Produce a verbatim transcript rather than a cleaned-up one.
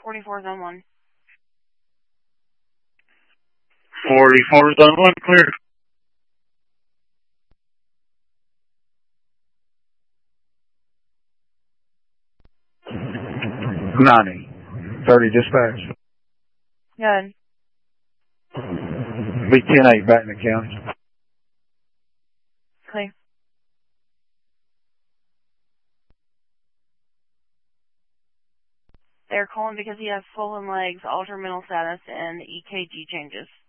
forty-four zone one. forty-four zone one, clear. ninety. thirty dispatch. Good. Be ten eight back in the county. Clear. They're calling because he has swollen legs, altered mental status, and E K G changes.